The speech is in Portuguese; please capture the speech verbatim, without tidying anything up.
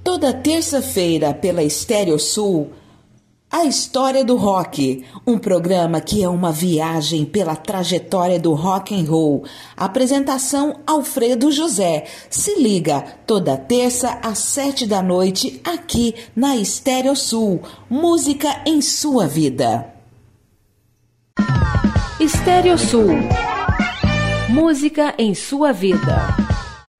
Toda terça-feira pela Estéreo Sul, A História do Rock, um programa que é uma viagem pela trajetória do rock and roll. Apresentação Alfredo José. Se liga, toda terça às sete da noite, aqui na Estéreo Sul. Música em sua vida. Estéreo Sul. Música em sua vida.